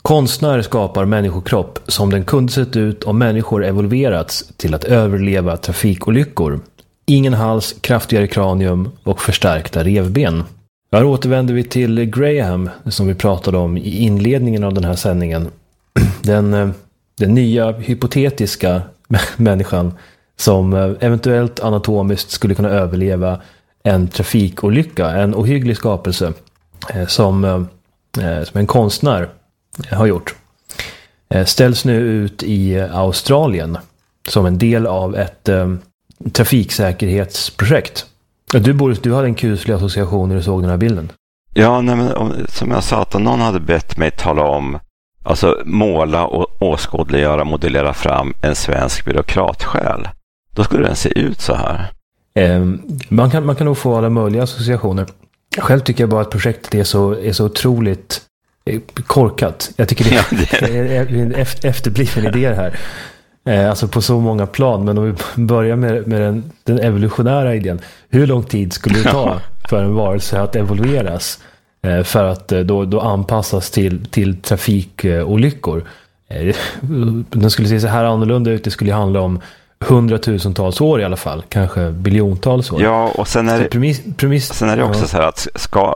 Konstnär skapar människokropp som den kunde sett ut om människor evolverats till att överleva trafikolyckor. Ingen hals, kraftigare kranium och förstärkta revben. Här återvänder vi till Graham som vi pratade om i inledningen av den här sändningen. Den nya hypotetiska människan som eventuellt anatomiskt skulle kunna överleva en trafikolycka. En ohygglig skapelse som en konstnär har gjort. Ställs nu ut i Australien som en del av ett trafiksäkerhetsprojekt. Du hade en kuslig association när du såg den här bilden. Ja, nej, men som jag sa, att om någon hade bett mig tala om, alltså måla och åskådliggöra, modellera fram en svensk byråkratsjäl, då skulle den se ut så här. Man kan nog få alla möjliga associationer. Själv tycker jag bara att projektet är så otroligt korkat. Jag tycker det är en efterbliven idé här. Alltså på så många plan. Men om vi börjar med den evolutionära idén. Hur lång tid skulle det ta för en varelse att evolveras för att då anpassas till trafikolyckor? Den skulle se så här annorlunda ut. Det skulle handla om 100,000-tals år i alla fall. Kanske biljontals år. Ja, och sen är det också så här att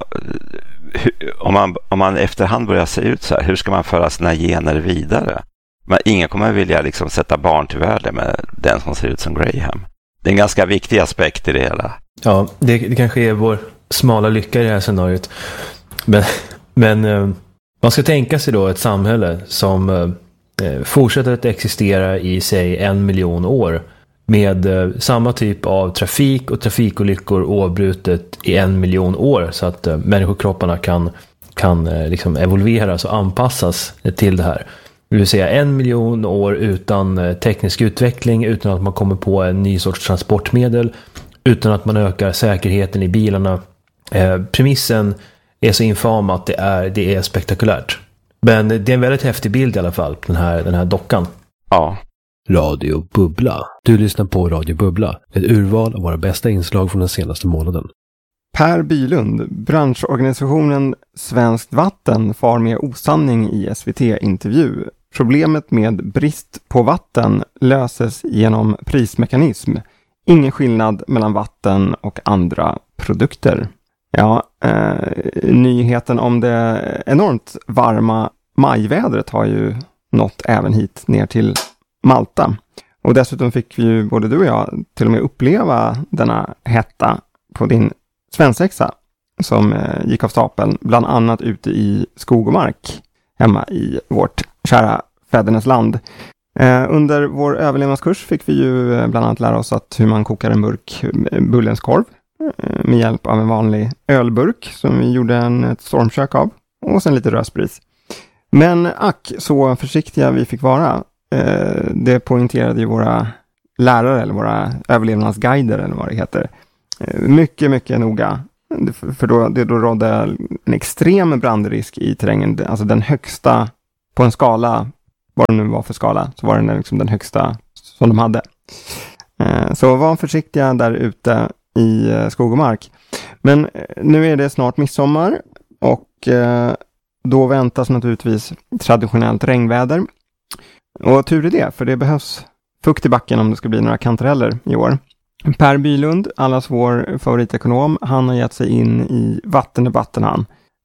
om man efterhand börjar se ut så här, hur ska man föra sina gener vidare? Men ingen kommer vilja liksom sätta barn till världen med den som ser ut som Graham. Det är en ganska viktig aspekt i det hela. Ja, det kanske är vår smala lycka i det här scenariot. Men man ska tänka sig då ett samhälle som fortsätter att existera i sig 1 miljon år med samma typ av trafik och trafikolyckor oavbrutet i 1 miljon år så att människokropparna kan liksom evolveras och anpassas till det här. Det vill säga 1 miljon år utan teknisk utveckling, utan att man kommer på en ny sorts transportmedel, utan att man ökar säkerheten i bilarna. Premissen är så infam att det är spektakulärt. Men det är en väldigt häftig bild i alla fall, den här dockan. Ja. Radio Bubbla. Du lyssnar på Radio Bubbla. Ett urval av våra bästa inslag från den senaste månaden. Per Bylund, branschorganisationen Svenskt Vatten, far med osanning i SVT-intervju. Problemet med brist på vatten löses genom prismekanism. Ingen skillnad mellan vatten och andra produkter. Ja, nyheten om det enormt varma majvädret har ju nått även hit ner till Malta. Och dessutom fick vi ju både du och jag till och med uppleva denna hetta på din svensexa som gick av stapeln, bland annat ute i skog och mark hemma i vårt kära fädernesland. Under vår överlevnadskurs fick vi ju bland annat lära oss hur man kokar en burk bullenskorv med hjälp av en vanlig ölburk som vi gjorde ett stormkök av och sen lite rödsprit. Men ack så försiktiga vi fick vara. Det poängterade ju våra lärare eller våra överlevnadsguider eller vad det heter. Mycket, mycket noga. För då rådde en extrem brandrisk i terrängen. Alltså den högsta på en skala, vad det nu var för skala, så var det liksom den högsta som de hade. Så var försiktiga där ute i skog och mark. Men nu är det snart midsommar och då väntas naturligtvis traditionellt regnväder. Och tur är det, för det behövs fukt i backen om det ska bli några kantareller i år. Per Bylund, allas vår favoritekonom, han har gett sig in i vattendebatten han.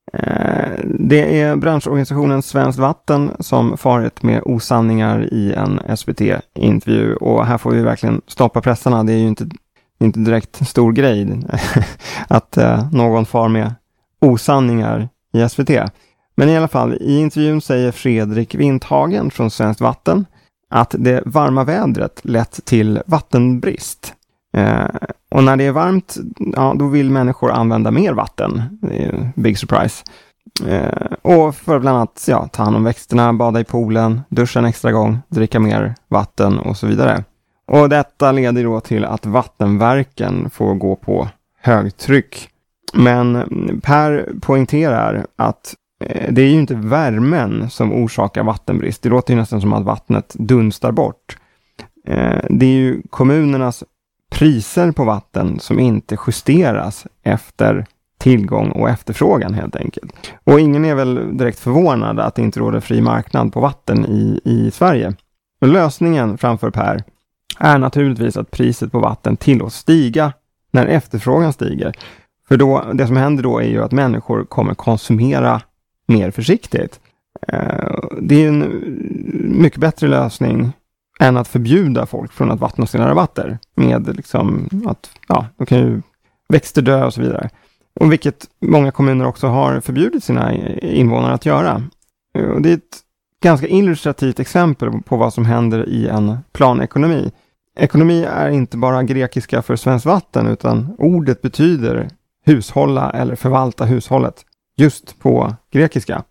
Det är branschorganisationen Svenskt Vatten som farit med osanningar i en SVT-intervju. Och här får vi verkligen stoppa pressarna. Det är ju inte direkt en stor grej att någon far med osanningar i SVT. Men i alla fall, i intervjun säger Fredrik Windhagen från Svenskt Vatten att det varma vädret lett till vattenbrist. Och när det är varmt, ja, då vill människor använda mer vatten. Det är en big surprise. Och för bland annat ta hand om växterna, bada i poolen, duscha en extra gång, dricka mer vatten och så vidare. Och detta leder då till att vattenverken får gå på högtryck. Men Per poängterar att det är ju inte värmen som orsakar vattenbrist. Det låter ju nästan som att vattnet dunstar bort. Det är ju kommunernas priser på vatten som inte justeras efter tillgång och efterfrågan helt enkelt. Och ingen är väl direkt förvånad att det inte råder fri marknad på vatten i Sverige. Och lösningen framför Per är naturligtvis att priset på vatten tillåts stiga när efterfrågan stiger. För då, det som händer då är ju att människor kommer konsumera mer försiktigt. Det är en mycket bättre lösning än att förbjuda folk från att vattna sina rabatter. Med liksom att, då kan ju växter dö och så vidare. Och vilket många kommuner också har förbjudit sina invånare att göra. Och det är ett ganska illustrativt exempel på vad som händer i en planekonomi. Ekonomi är inte bara grekiska för Svenskt Vatten, utan ordet betyder hushålla eller förvalta hushållet just på grekiska.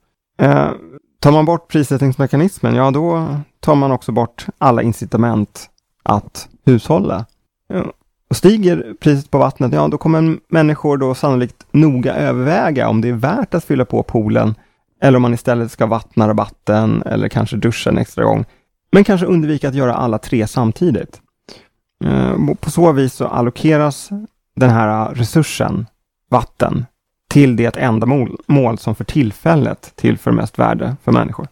Tar man bort prissättningsmekanismen, då tar man också bort alla incitament att hushålla. Och stiger priset på vattnet, då kommer människor då sannolikt noga överväga om det är värt att fylla på poolen eller om man istället ska vattna rabatten eller kanske duscha en extra gång. Men kanske undvika att göra alla tre samtidigt. På så vis så allokeras den här resursen, vatten, till det enda mål som för tillfället tillför mest värde för människor.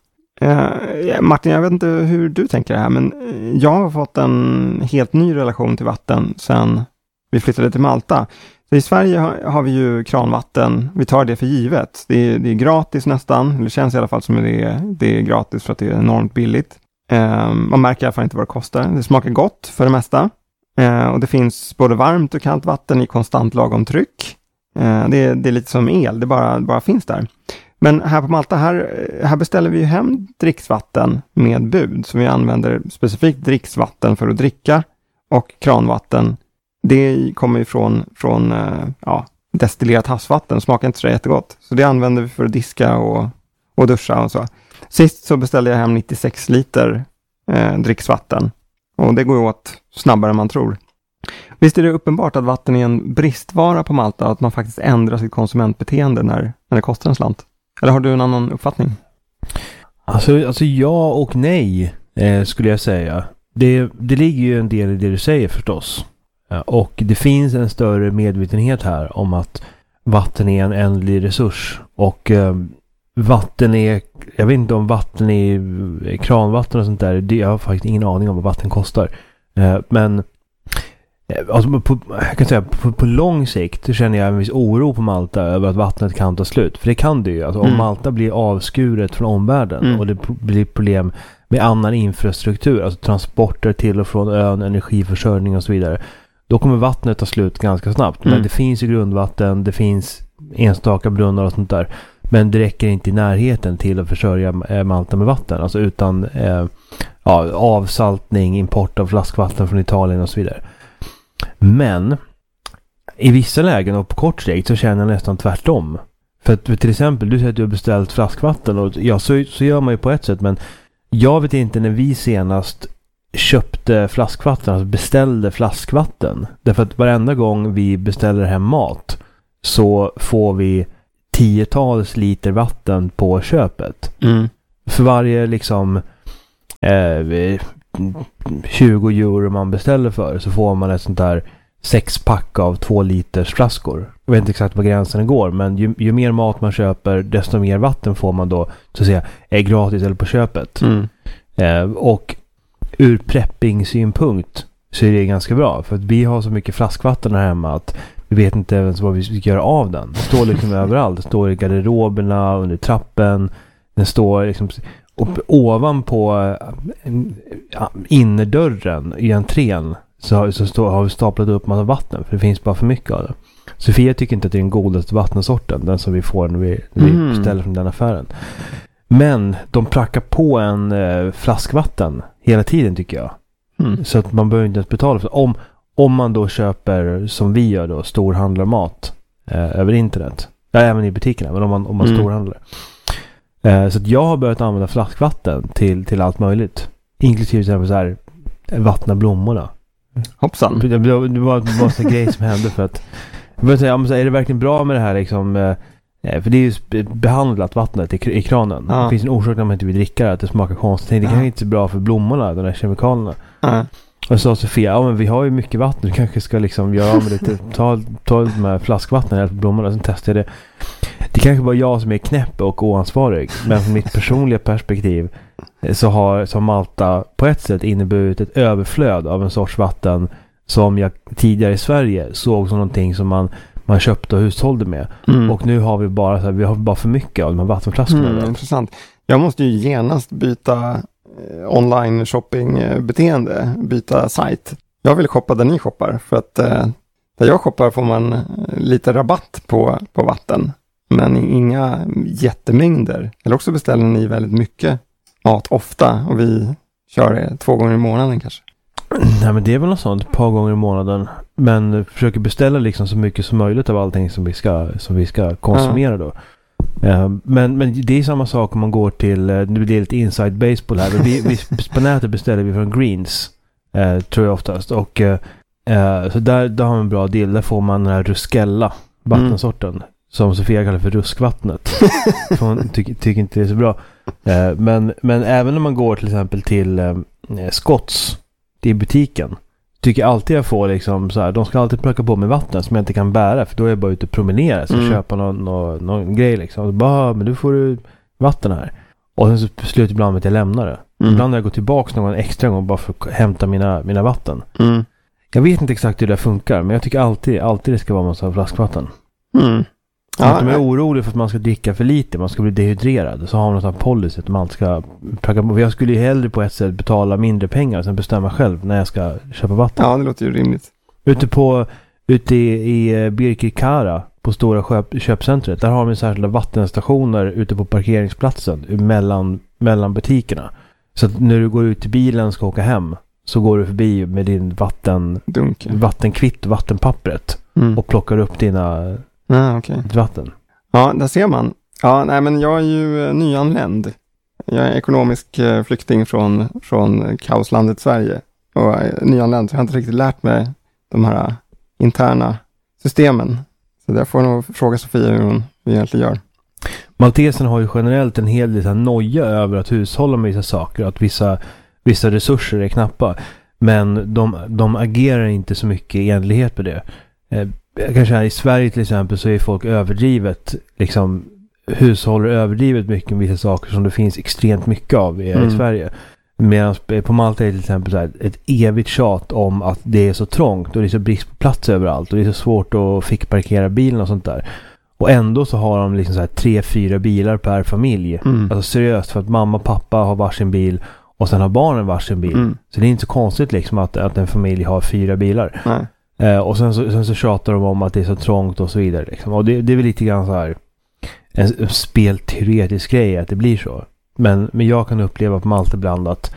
Martin, jag vet inte hur du tänker det här, men jag har fått en helt ny relation till vatten sedan vi flyttade till Malta. Så i Sverige har vi ju kranvatten, vi tar det för givet. Det är gratis nästan, det känns i alla fall som det är gratis för att det är enormt billigt. Man märker i alla fall inte vad det kostar. Det smakar gott för det mesta. Och det finns både varmt och kallt vatten i konstant lagom tryck. Det är lite som el, det bara finns där. Men här på Malta, här beställer vi ju hem dricksvatten med bud. Så vi använder specifikt dricksvatten för att dricka. Och kranvatten, det kommer ju från destillerat havsvatten. Smakar inte så jättegott. Så det använder vi för att diska och duscha och så. Sist så beställde jag hem 96 liter dricksvatten. Och det går åt snabbare än man tror. Visst är det uppenbart att vatten är en bristvara på Malta och att man faktiskt ändrar sitt konsumentbeteende när det kostar en slant? Eller har du en annan uppfattning? Alltså ja och nej skulle jag säga. Det ligger ju en del i det du säger förstås. Och det finns en större medvetenhet här om att vatten är en ändlig resurs. Och vatten är, jag vet inte om vatten är kranvatten och sånt där. Jag har faktiskt ingen aning om vad vatten kostar. Men alltså jag kan säga på lång sikt känner jag en viss oro på Malta över att vattnet kan ta slut. För det kan det ju. Alltså, om Malta blir avskuret från omvärlden och det blir problem med annan infrastruktur, alltså transporter till och från ön, energiförsörjning och så vidare, då kommer vattnet ta slut ganska snabbt. Men det finns ju grundvatten, det finns enstaka brunnar och sånt där. Men det räcker inte i närheten till att försörja Malta med vatten. Alltså utan avsaltning, import av flaskvatten från Italien och så vidare. Men i vissa lägen och på kort sikt så känner jag nästan tvärtom. För att till exempel, du säger att du har beställt flaskvatten och så gör man ju på ett sätt, men jag vet inte när vi senast köpte flaskvatten, alltså beställde flaskvatten. Därför att varenda gång vi beställer hem mat så får vi 10-tals liter vatten på köpet. För varje liksom 20 euro man beställer för så får man ett sånt där 6-pack av 2 liters flaskor. Jag vet inte exakt vad gränsen går, men ju mer mat man köper desto mer vatten får man då så att säga är gratis eller på köpet. Och ur prepping-synpunkt så är det ganska bra, för att vi har så mycket flaskvatten här hemma att vi vet inte ens vad vi ska göra av den. Det står liksom överallt. Det står i garderoberna, under trappen. Den står liksom ovanpå innerdörren i entrén så har vi staplat upp massa vatten, för det finns bara för mycket av det. Sofia tycker inte att det är den godaste vattensorten, den som vi får när vi beställer från den affären. Men de prackar på en flaskvatten hela tiden tycker jag. Så att man behöver inte ens betala för det. Om man då köper, som vi gör då, storhandlarmat över internet. Ja, även i butikerna, men om man storhandlar. Så att jag har börjat använda flaskvatten till allt möjligt. Inklusive så här vattna blommorna. Hoppsan. Det var en grej som hände för att jag vill säga, är det verkligen bra med det här liksom, för det är ju behandlat vattnet i kranen. Det finns en orsak när man inte vill dricka det, att det smakar konstigt. Det kan inte så bra för blommorna, de här kemikalierna. Och så sa Sofia, men vi har ju mycket vatten, du kanske ska liksom göra av med lite, ta de här flaskvattnen eller blommorna och sen testa det. Det kanske var jag som är knäpp och oansvarig, men från mitt personliga perspektiv så har Malta på ett sätt inneburit ett överflöd av en sorts vatten som jag tidigare i Sverige såg som någonting som man köpte och hushållde med. Och nu har vi bara för mycket av de här vattenflaskorna. Intressant. Jag måste ju genast byta online shopping-beteende, byta sajt. Jag vill shoppa där ni shoppar, för att där jag shoppar får man lite rabatt på vatten, men inga jättemängder. Eller också beställer ni väldigt mycket mat ofta och vi kör det 2 gånger i månaden kanske. Nej, men det är väl något sånt, ett par gånger i månaden. Men försöker beställa liksom så mycket som möjligt av allting som vi ska konsumera då. Men det är samma sak om man går till, nu blir det lite inside baseball här. Vi på nätet beställer vi från Greens, tror jag oftast. Och så där har man en bra del. Där får man den här ruskella vattensorten. Som Sofia kallar för ruskvattnet. Hon tycker inte det är så bra. Men även när man går till exempel till Scotts i butiken, tycker jag alltid jag får liksom så här, de ska alltid plocka på mig vatten som jag inte kan bära, för då är jag bara ute och promenera så köpa någon grej liksom. Och bara, men du får du vatten här. Och sen så slutar ibland med att jag lämnar det. Ibland när jag går tillbaka någon extra gång bara för att hämta mina vatten. Jag vet inte exakt hur det funkar, men jag tycker alltid det ska vara massa flaskvatten. Om de är orolig för att man ska dricka för lite, man ska bli dehydrerad, så har man någon sån här policy att man alltid ska plocka på. Jag skulle ju hellre på ett sätt betala mindre pengar och sen bestämma själv när jag ska köpa vatten. Ja, det låter ju rimligt. Ute i Birkirkara på stora köpcentret, där har de särskilda vattenstationer ute på parkeringsplatsen mellan butikerna. Så att när du går ut i bilen och ska åka hem, så går du förbi med din vattenkvitt, vattenpappret och plockar upp dina vatten. Ja, där ser man. Ja, nej, men jag är ju nyanländ. Jag är ekonomisk flykting från kaoslandet Sverige. Och nyanländ, så jag har inte riktigt lärt mig de här interna systemen. Så där får jag nog fråga Sofia hur hon egentligen gör. Malteserna har ju generellt en hel del noja över att hushålla med vissa saker. Att vissa resurser är knappa. Men de agerar inte så mycket i enlighet med det. Kanske här i Sverige till exempel så är folk överdrivet, liksom hushåller överdrivet mycket med vissa saker som det finns extremt mycket av i Sverige. Medan på Malta är till exempel så här, ett evigt tjat om att det är så trångt och det är så brist på plats överallt och det är så svårt att fick parkera bilen och sånt där. Och ändå så har de liksom så här 3-4 bilar per familj. Alltså seriöst, för att mamma och pappa har varsin bil och sen har barnen varsin bil. Så det är inte så konstigt liksom att en familj har 4 bilar. Nej. Och sen så tjatar de om att det är så trångt och så vidare liksom. Och det är väl lite grann så här en spelteoretisk grej att det blir så. Men jag kan uppleva på Malta ibland att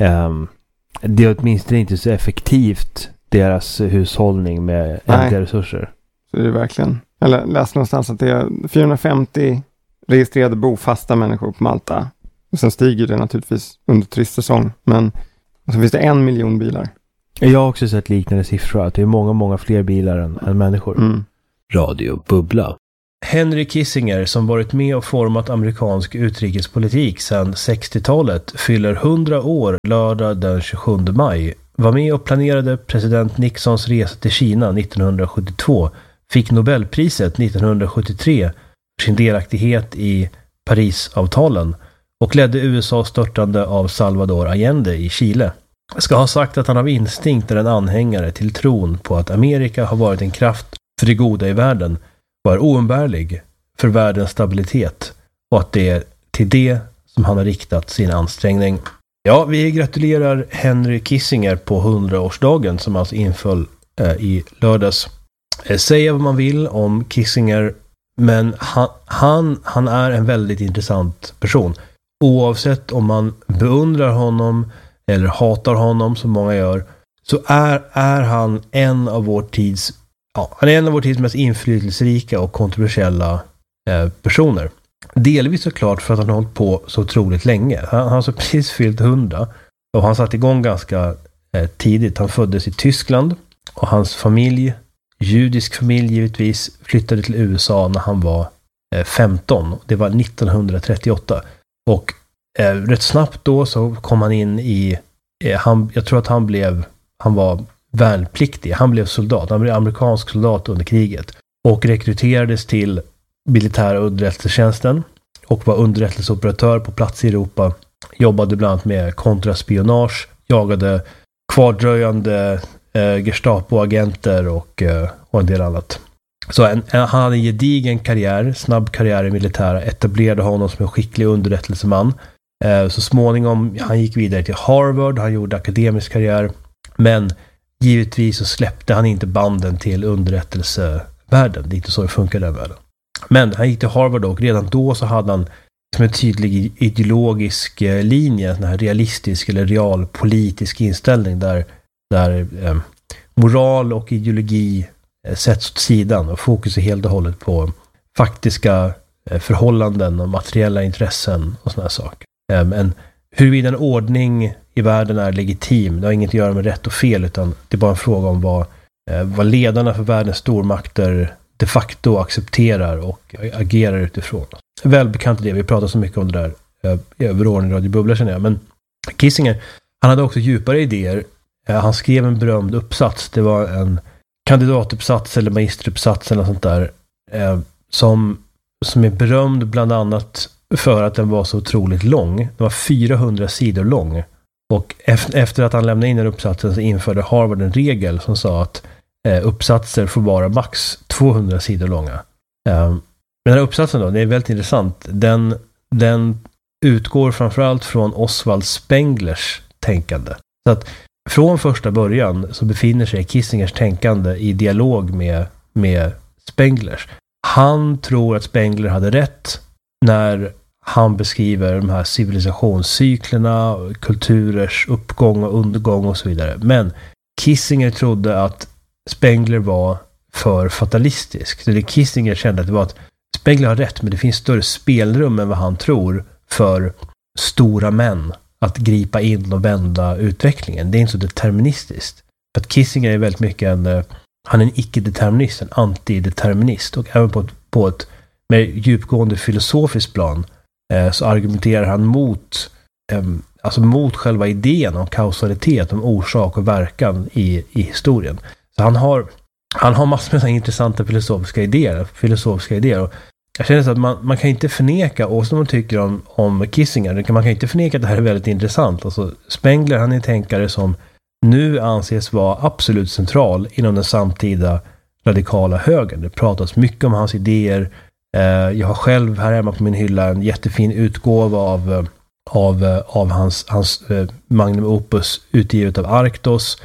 det är åtminstone inte så effektivt, deras hushållning med ändliga resurser. Så det är verkligen. Jag läste någonstans att det är 450 registrerade bofasta människor på Malta. Och sen stiger det naturligtvis under turistsäsong. Men så finns det 1 miljon bilar. Jag har också sett liknande siffror, att det är många fler bilar än människor. Radio Bubbla. Henry Kissinger, som varit med och format amerikansk utrikespolitik sedan 60-talet, fyller 100 år lördag den 27 maj. Var med och planerade president Nixons resa till Kina 1972, fick Nobelpriset 1973 för sin delaktighet i Parisavtalen och ledde USAs störtande av Salvador Allende i Chile. Ska ha sagt att han av instinkt är en anhängare till tron på att Amerika har varit en kraft för det goda i världen och är oumbärlig för världens stabilitet, och att det är till det som han har riktat sin ansträngning. Ja, vi gratulerar Henry Kissinger på 100-årsdagen som alltså inföll i lördags. Säga vad man vill om Kissinger, men han är en väldigt intressant person. Oavsett om man beundrar honom eller hatar honom som många gör, så är han en av vår tids mest inflytelserika och kontroversiella personer. Delvis såklart för att han har hållit på så otroligt länge. Han har så precis fyllt 100 och han satt igång ganska tidigt. Han föddes i Tyskland och hans familj, judisk familj givetvis, flyttade till USA när han var 15. Det var 1938. Och rätt snabbt då så kom han in i jag tror att han blev han var värnpliktig. Han blev soldat. Han blev amerikansk soldat under kriget. Och rekryterades till militära underrättelsetjänsten. Och var underrättelseoperatör på plats i Europa. Jobbade bland annat med kontraspionage. Jagade kvardröjande Gestapo-agenter och en del annat. Så han hade en gedigen karriär, snabb karriär i militära, etablerade honom som en skicklig underrättelseman. Så småningom, han gick vidare till Harvard, han gjorde akademisk karriär, men givetvis så släppte han inte banden till underrättelsevärlden. Det är inte så det funkar den världen. Men han gick till Harvard och redan då så hade han som en tydlig ideologisk linje, en här realistisk eller realpolitisk inställning där moral och ideologi sätts åt sidan och fokus är helt och hållet på faktiska förhållanden och materiella intressen och såna här saker. Men huruvida en ordning i världen är legitim, det har inget att göra med rätt och fel, utan det är bara en fråga om vad ledarna för världens stormakter de facto accepterar och agerar utifrån. Välbekant det, vi pratar så mycket om det där över åren i Radio Bubbla känner jag. Men Kissinger, han hade också djupare idéer. Han skrev en berömd uppsats. Det var en kandidatuppsats eller magisteruppsats eller något sånt där. Som är berömd bland annat för att den var så otroligt lång. Den var 400 sidor lång. Och efter att han lämnade in den uppsatsen så införde Harvard en regel som sa att uppsatser får vara max 200 sidor långa. Men den här uppsatsen då, det är väldigt intressant. Den utgår framförallt från Oswald Spenglers tänkande. Så att från första början så befinner sig Kissingers tänkande i dialog med Spenglers. Han tror att Spengler hade rätt när han beskriver de här civilisationscyklerna, kulturers uppgång och undergång och så vidare. Men Kissinger trodde att Spengler var för fatalistisk. Så det Kissinger kände att det var att Spengler har rätt, men det finns större spelrum än vad han tror för stora män att gripa in och vända utvecklingen. Det är inte så deterministiskt. För att Kissinger är väldigt mycket han är en icke-determinist, en antideterminist. Och även på ett mer djupgående filosofiskt plan så argumenterar han mot själva idén om kausalitet, om orsak och verkan i historien. Så han har massor med intressanta filosofiska idéer. Och jag känner så att man kan inte förneka, och som man tycker om Kissinger, man kan inte förneka att det här är väldigt intressant. Alltså Spengler, han är en tänkare som nu anses vara absolut central inom den samtida radikala högern. Det pratas mycket om hans idéer. Jag har själv här hemma på min hylla en jättefin utgåva av hans magnum opus utgivet av Arktos.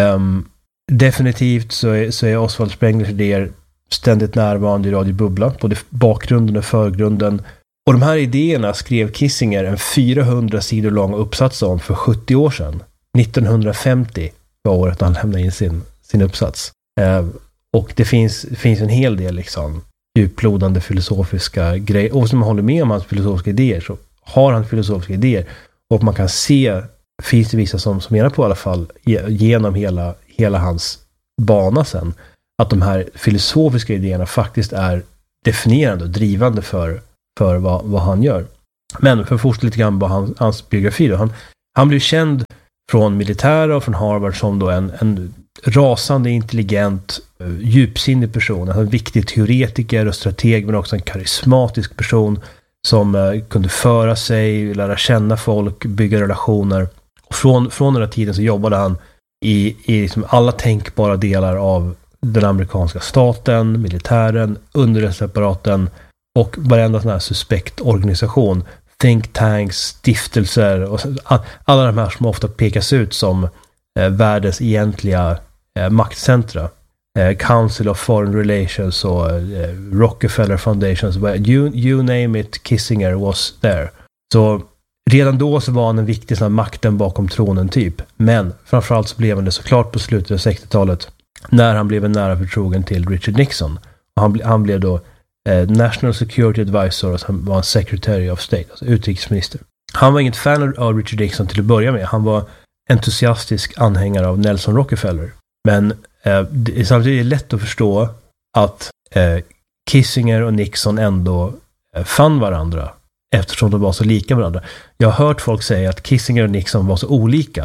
Definitivt så är Oswald Spenglers idéer ständigt närvarande i Radio Bubbla, både bakgrunden och förgrunden. Och de här idéerna skrev Kissinger en 400 sidor lång uppsats om för 70 år sedan. 1950 var året han lämnade in sin uppsats. Och det finns en hel del liksom djuplodande filosofiska grejer. Och som man håller med om hans filosofiska idéer, så har han filosofiska idéer. Och man kan se, finns det vissa som menar på i alla fall, genom hela hans bana sen, att de här filosofiska idéerna faktiskt är definierande och drivande för vad han gör. Men för att fortsätta lite grann på hans biografi då. Han blev känd från militära och från Harvard som då en rasande intelligent, djupsinnig person. En viktig teoretiker och strateg, men också en karismatisk person som kunde föra sig, lära känna folk, bygga relationer. Och från den här tiden så jobbade han i liksom alla tänkbara delar av den amerikanska staten, militären, underrättelseapparaten och varenda sån här suspekt organisation, think tanks, stiftelser och alla de här som ofta pekas ut som världens egentliga maktcentra. Council of Foreign Relations och Rockefeller Foundations, you name it, Kissinger was there. Så redan då så var han en viktig sån här makten bakom tronen typ. Men framförallt så blev han det såklart på slutet av 60-talet när han blev en nära förtrogen till Richard Nixon. Och han blev då National Security Advisor och han var en Secretary of State, alltså utrikesminister. Han var inget fan av Richard Nixon till att börja med. Han var entusiastisk anhängare av Nelson Rockefeller. Men samtidigt är det lätt att förstå att Kissinger och Nixon ändå fann varandra eftersom de var så lika varandra. Jag har hört folk säga att Kissinger och Nixon var så olika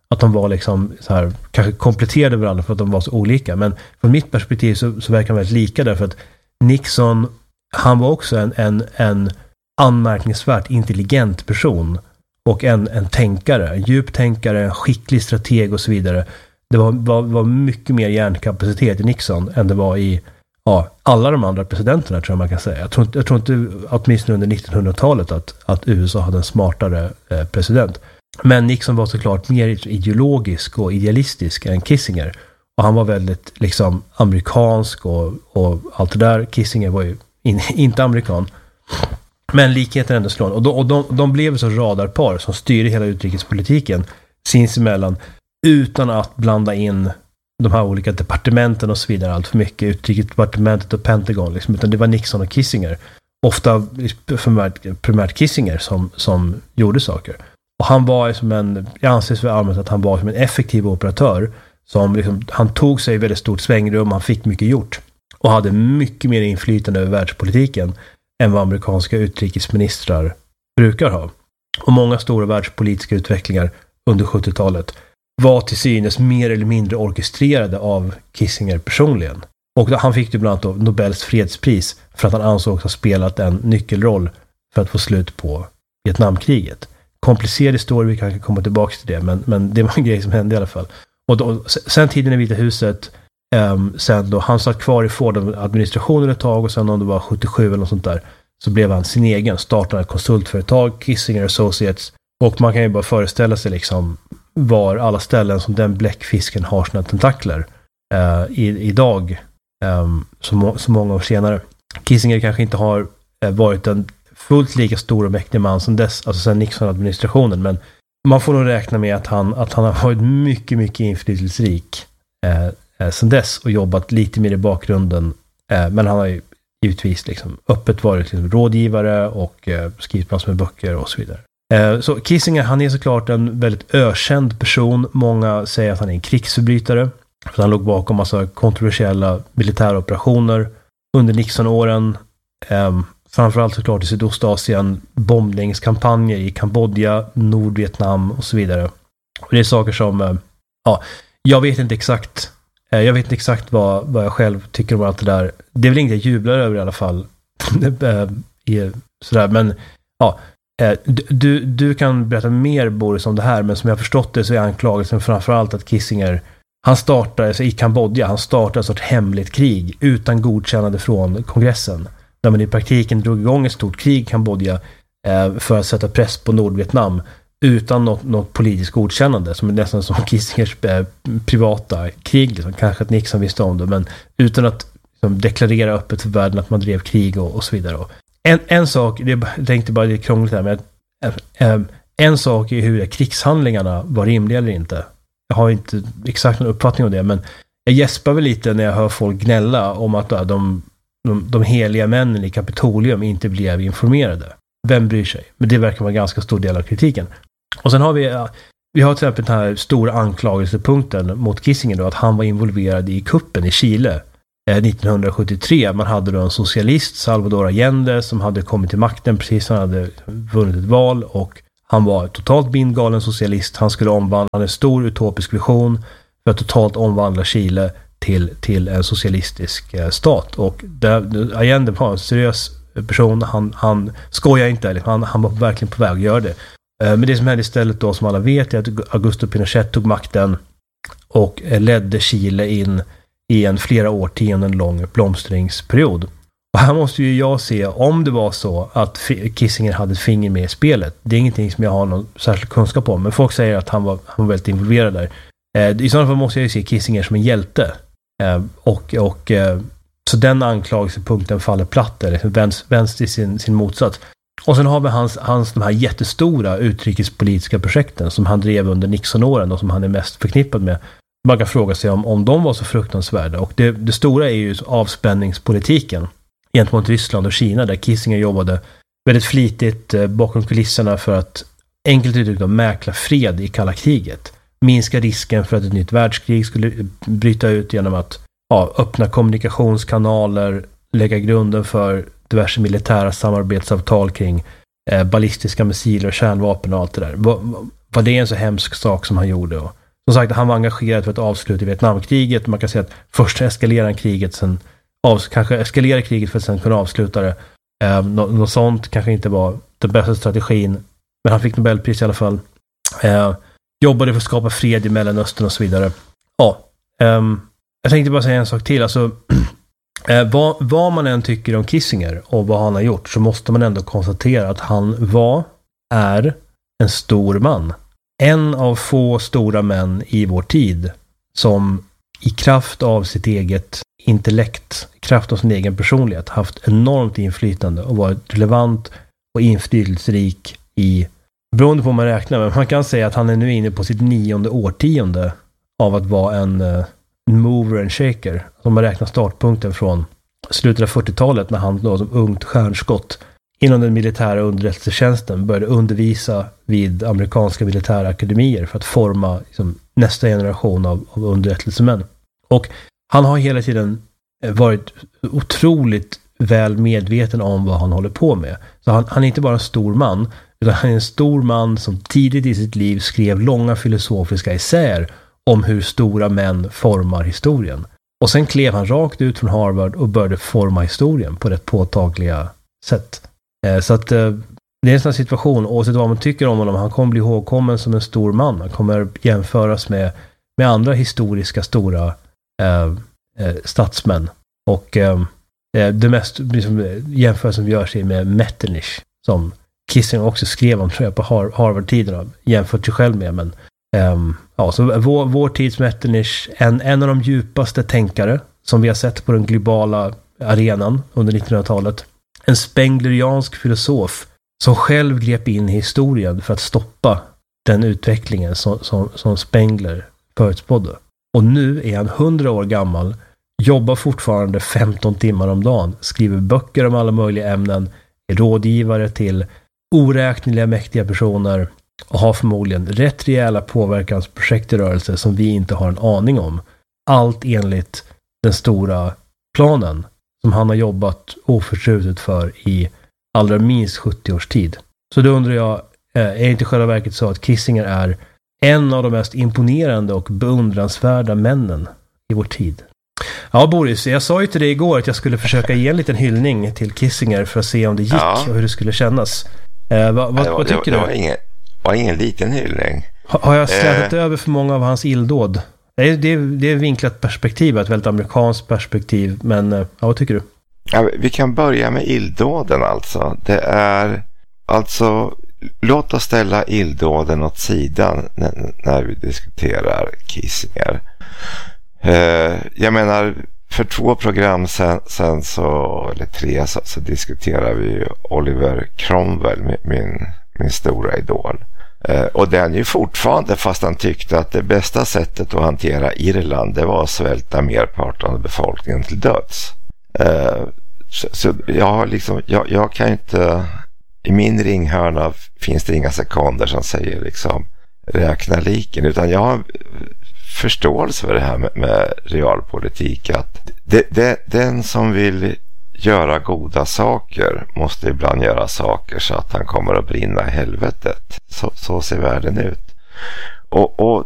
att de var liksom så här, kanske kompletterade varandra för att de var så olika. Men från mitt perspektiv så verkar de väldigt lika, därför att Nixon, han var också en anmärkningsvärt intelligent person och en tänkare, en djup tänkare, en skicklig strateg och så vidare. Det var mycket mer hjärnkapacitet i Nixon än det var i alla de andra presidenterna, tror jag man kan säga. Jag tror inte åtminstone under 1900-talet att USA hade en smartare president. Men Nixon var såklart mer ideologisk och idealistisk än Kissinger. Och han var väldigt liksom amerikansk och allt det där. Kissinger var ju inte amerikan. Men likheten ändå slår. Och de blev så radarpar som styrde hela utrikespolitiken sinsemellan utan att blanda in de här olika departementen och så vidare allt för mycket. Utrikesdepartementet och Pentagon liksom. Utan det var Nixon och Kissinger. Ofta primärt Kissinger som gjorde saker. Och han var som jag anses för allmänt att han var som en effektiv operatör som liksom, han tog sig väldigt stort svängrum, han fick mycket gjort och hade mycket mer inflytande över världspolitiken än vad amerikanska utrikesministrar brukar ha. Och många stora världspolitiska utvecklingar under 70-talet var till synes mer eller mindre orkestrerade av Kissinger personligen. Och han fick ju bland annat Nobels fredspris för att han ansågs ha spelat en nyckelroll för att få slut på Vietnamkriget. Komplicerad historia, vi kan komma tillbaka till det, men det var en grej som hände i alla fall. Och sen tiden i Vita huset, sen då han satt kvar i Ford-administrationen ett tag och sen om det var 77 eller något sånt där så blev han sin egen, startade ett konsultföretag, Kissinger Associates, och man kan ju bara föreställa sig liksom var alla ställen som den bläckfisken har sina tentakler idag, så många år senare. Kissinger kanske inte har varit en fullt lika stor och mäktig man som dess, alltså sen Nixon-administrationen, men man får nog räkna med att han har varit mycket, mycket inflytelserik sen dess och jobbat lite mer i bakgrunden, men han har ju givetvis liksom öppet varit liksom rådgivare och skrivit massor med böcker och så vidare. Så Kissinger, han är såklart en väldigt ökänd person. Många säger att han är en krigsförbrytare, för han låg bakom massa kontroversiella militära operationer under Nixon-åren. Framförallt såklart i Sydostasien, bombningskampanjer i Kambodja, Nordvietnam och så vidare. Och det är saker som, jag vet inte exakt vad jag själv tycker om allt det där. Det är väl inget jag jublar över i alla fall. Sådär, men du kan berätta mer, Boris, om det här, men som jag har förstått det så är anklagelsen framförallt att Kissinger, han startade, alltså i Kambodja, han startade ett sorts hemligt krig utan godkännande från kongressen. Där man i praktiken drog igång ett stort krig i Kambodja för att sätta press på Nordvietnam utan något politiskt godkännande, som är nästan som Kissingers privata krig. Liksom. Kanske att Nixon visste om det, men utan att liksom, deklarera öppet för världen att man drev krig och så vidare. En sak, jag tänkte bara det är krångligt här, men en sak är hur krigshandlingarna var rimliga eller inte. Jag har inte exakt någon uppfattning om det, men jag gäspar väl lite när jag hör folk gnälla om att de heliga männen i Kapitolium inte blev informerade. Vem bryr sig? Men det verkar vara en ganska stor del av kritiken. Och sen har vi har till exempel den här stora anklagelsepunkten mot Kissinger då, att han var involverad i kuppen i Chile 1973. Man hade då en socialist, Salvador Allende, som hade kommit till makten precis, han hade vunnit ett val och han var totalt bindgalen socialist. Han skulle omvandla en stor utopisk vision för att totalt omvandla Chile till en socialistisk stat. Och Allende var en seriös person, han skojar inte, han var verkligen på väg att göra det. Men det som hände istället då, som alla vet, är att Augusto Pinochet tog makten och ledde Chile in i en flera årtionden lång blomstringsperiod. Och här måste ju jag se om det var så att Kissinger hade ett finger med i spelet. Det är ingenting som jag har någon särskild kunskap om, men folk säger att han var väldigt involverad där. I sådana fall måste jag ju se Kissinger som en hjälte. Så den anklagelsepunkten faller platt, eller vänster i sin motsats. Och sen har vi hans de här jättestora utrikespolitiska projekten som han drev under Nixon-åren och som han är mest förknippad med. Man kan fråga sig om de var så fruktansvärda. Och det stora är ju avspänningspolitiken gentemot Ryssland och Kina, där Kissinger jobbade väldigt flitigt bakom kulisserna för att enkelt uttryckt mäkla fred i kalla kriget. Minska risken för att ett nytt världskrig skulle bryta ut genom att öppna kommunikationskanaler, lägga grunden för diverse militära samarbetsavtal kring ballistiska missiler, kärnvapen och allt det där. var det en så hemsk sak som han gjorde. Och som sagt, han var engagerad för ett avslut i Vietnamkriget. Man kan säga att först eskalerar kriget, sen kanske eskalerar kriget för att sen kunna avsluta det. Något sånt kanske inte var den bästa strategin, men han fick Nobelpris i alla fall. Jobbade för att skapa fred i Mellanöstern och så vidare. Ja, jag tänkte bara säga en sak till. Alltså, vad man än tycker om Kissinger och vad han har gjort, så måste man ändå konstatera att han är en stor man. En av få stora män i vår tid som i kraft av sitt eget intellekt, i kraft av sin egen personlighet, haft enormt inflytande och varit relevant och inflytelserik beroende på vad man räknar med. Man kan säga att han är nu inne på sitt 9:e årtionde av att vara en mover and shaker. Om man räknar startpunkten från slutet av 40-talet när han då som ungt stjärnskott inom den militära underrättelsetjänsten började undervisa vid amerikanska militära akademier för att forma liksom, nästa generation av underrättelsemän. Och han har hela tiden varit otroligt väl medveten om vad han håller på med. Så han är inte bara en stor man, utan han är en stor man som tidigt i sitt liv skrev långa filosofiska essäer om hur stora män formar historien. Och sen klev han rakt ut från Harvard och började forma historien på rätt påtagliga sätt. Så att det är en sån situation, oavsett vad man tycker om honom, han kommer bli ihågkommen som en stor man. Han kommer jämföras med andra historiska stora statsmän. Och det mest liksom, jämförelsen som görs är med Metternich, som Kissinger också skrev om, tror jag, på Harvard-tiden, jämfört sig själv med. Men så vår tids Metternich, en av de djupaste tänkare som vi har sett på den globala arenan under 1900-talet. En spengleriansk filosof som själv grep in i historien för att stoppa den utvecklingen som Spengler förutspådde. Och nu är han 100 år gammal, jobbar fortfarande 15 timmar om dagen, skriver böcker om alla möjliga ämnen, är rådgivare till oräkneliga mäktiga personer och har förmodligen rätt rejäla påverkansprojekt i rörelse som vi inte har en aning om. Allt enligt den stora planen som han har jobbat oförtrutet för i allra minst 70 års tid. Så då undrar jag, är inte själva verket så att Kissinger är en av de mest imponerande och beundransvärda männen i vår tid? Ja, Boris, jag sa ju till dig igår att jag skulle försöka ge en liten hyllning till Kissinger för att se om det gick och hur det skulle kännas. Vad tycker du? Det var ingen liten hyllning. Har jag slätat över för många av hans illdåd? Det är ett vinklat perspektiv, ett väldigt amerikanskt perspektiv, men vad tycker du? Ja, vi kan börja med illdåden alltså. Det är alltså, låt oss ställa illdåden åt sidan när vi diskuterar Kissinger. Jag menar, för 2 program sen eller 3 så diskuterar vi Oliver Cromwell, min stora idol. Och den är ju fortfarande, fast han tyckte att det bästa sättet att hantera Irland, det var att svälta merparten av befolkningen till döds. Så jag kan inte, i min ringhörna finns det inga sekunder som säger liksom räkna liken, utan jag har förståelse för det här med realpolitik, att den som vill göra goda saker måste ibland göra saker så att han kommer att brinna i helvetet. Så ser världen ut. Och